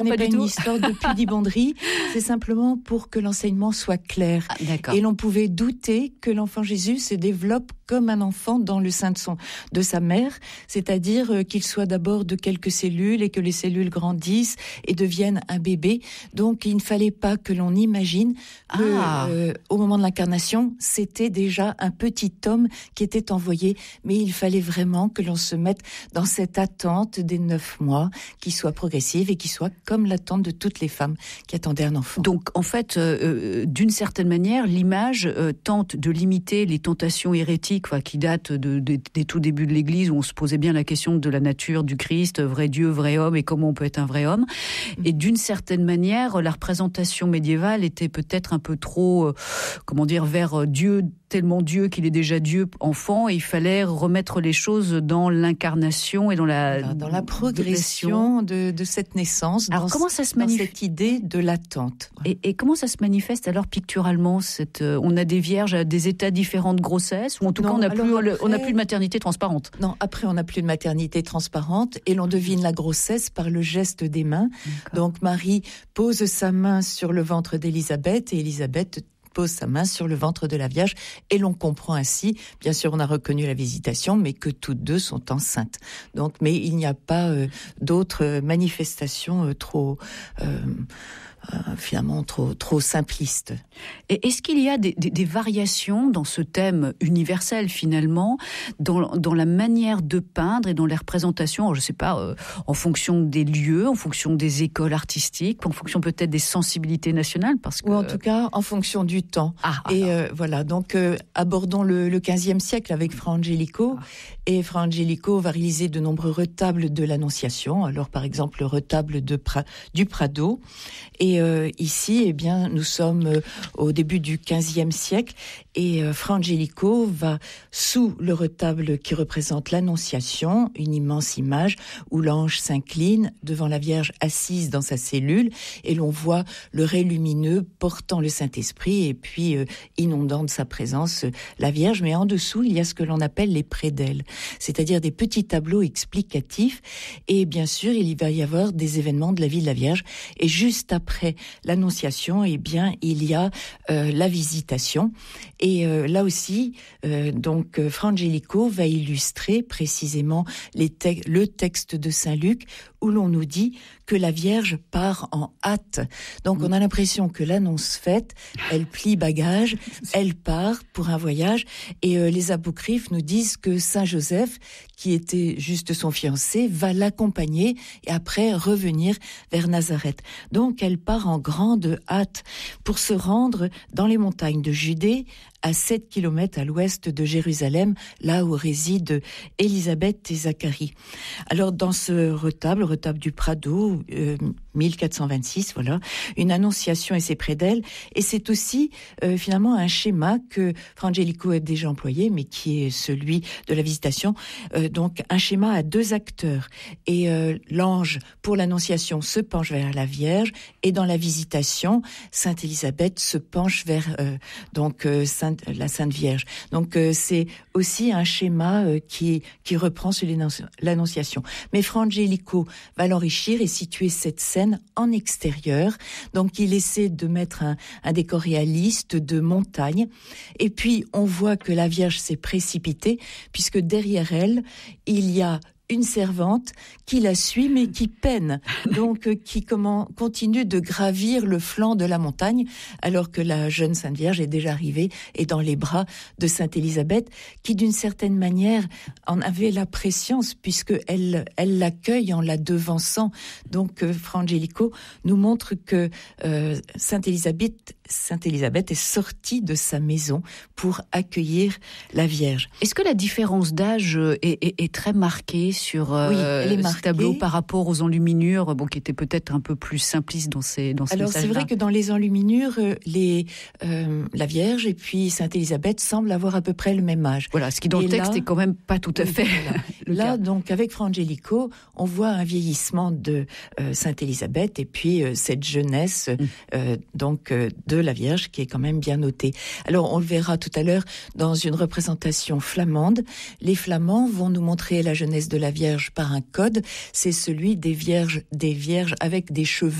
n'est pas une histoire de pudibonderie, c'est simplement pour que l'enseignement soit clair. D'accord. Et l'on pouvait douter que l'enfant Jésus se développe comme un enfant dans le sein de sa mère, c'est-à-dire qu'il soit d'abord de quelques cellules et que les cellules grandissent et deviennent un bébé. Donc il ne fallait pas que l'on imagine que au moment de l'incarnation, c'était déjà un petit homme qui était envoyé, mais il fallait vraiment que l'on se mette dans cette attente des 9 mois, qui soit progressive et qui soit comme l'attente de toutes les femmes qui attendaient un enfant. Donc, en fait, d'une certaine manière, l'image tente de limiter les tentations hérétiques qui datent des tout débuts de l'Église, où on se posait bien la question de la nature du Christ, vrai Dieu, vrai homme, et comment on peut être un vrai homme. Et d'une certaine manière, la représentation médiévale était peut-être un peu trop, vers Dieu, tellement Dieu qu'il est déjà Dieu enfant, et il fallait remettre les choses dans l'incarnation et dans la progression de cette naissance. Alors comment ça se manifeste, cette idée de l'attente. Et comment ça se manifeste alors picturalement on a des vierges à des états différents de grossesse, ou en tout cas on n'a plus de maternité transparente. Non, après on n'a plus de maternité transparente et l'on devine la grossesse par le geste des mains. D'accord. Donc Marie pose sa main sur le ventre d'Élisabeth et Élisabeth pose sa main sur le ventre de la Vierge, et l'on comprend ainsi, bien sûr on a reconnu la visitation, mais que toutes deux sont enceintes. Donc, mais il n'y a pas d'autres manifestations finalement trop simpliste. Et est-ce qu'il y a des variations dans ce thème universel finalement, dans la manière de peindre et dans les représentations, je ne sais pas, en fonction des lieux, en fonction des écoles artistiques, en fonction peut-être des sensibilités nationales, parce que... Ou en tout cas en fonction du temps. Voilà, donc abordons le XVe siècle avec Fra Angelico. Et Fra Angelico va réaliser de nombreux retables de l'Annonciation. Alors par exemple le retable du Prado. Et ici, eh bien, nous sommes au début du XVe siècle, et Fra Angelico va, sous le retable qui représente l'Annonciation, une immense image où l'ange s'incline devant la Vierge assise dans sa cellule, et l'on voit le ray lumineux portant le Saint-Esprit et puis inondant de sa présence la Vierge. Mais en dessous, il y a ce que l'on appelle les prédelles, c'est-à-dire des petits tableaux explicatifs, et bien sûr, il va y avoir des événements de la vie de la Vierge, et juste après l'Annonciation, eh bien, il y a la Visitation. Et là aussi, Fra Angelico va illustrer précisément le texte de Saint Luc, où l'on nous dit que la Vierge part en hâte. Donc on a l'impression que l'annonce faite, elle plie bagage, elle part pour un voyage, et les apocryphes nous disent que Saint Joseph, qui était juste son fiancé, va l'accompagner et après revenir vers Nazareth. Donc elle part en grande hâte pour se rendre dans les montagnes de Judée, à 7 kilomètres à l'ouest de Jérusalem, là où résident Élisabeth et Zacharie. Alors dans ce retable du Prado, 1426, voilà, une Annonciation et ses prédelles, et c'est aussi finalement un schéma que Fra Angelico a déjà employé, mais qui est celui de la Visitation, donc un schéma à 2 acteurs, et l'ange pour l'Annonciation se penche vers la Vierge, et dans la Visitation, Sainte Élisabeth se penche vers la Sainte Vierge. Donc c'est aussi un schéma qui reprend celui de l'Annonciation. Mais Fra Angelico va l'enrichir et situer cette scène en extérieur. Donc il essaie de mettre un décor réaliste de montagne. Et puis on voit que la Vierge s'est précipitée, puisque derrière elle, il y a une servante qui la suit mais qui peine, donc qui continue de gravir le flanc de la montagne, alors que la jeune Sainte Vierge est déjà arrivée et dans les bras de Sainte Élisabeth, qui d'une certaine manière en avait la prescience, puisque elle l'accueille en la devançant. Donc Fra Angelico nous montre que Sainte Élisabeth est sortie de sa maison pour accueillir la Vierge. Est-ce que la différence d'âge est très marquée sur ce tableau par rapport aux enluminures, qui étaient peut-être un peu plus simplistes dans ces Alors messages-là? C'est vrai que dans les enluminures, la Vierge et puis Sainte Élisabeth semblent avoir à peu près le même âge. Voilà, ce qui dans le texte est quand même pas tout à fait le cas. Là, donc avec Fra Angelico, on voit un vieillissement de Sainte Élisabeth et puis cette jeunesse de la Vierge qui est quand même bien notée. Alors on le verra tout à l'heure dans une représentation flamande. Les Flamands vont nous montrer la jeunesse de la Vierge par un code, c'est celui des vierges avec des cheveux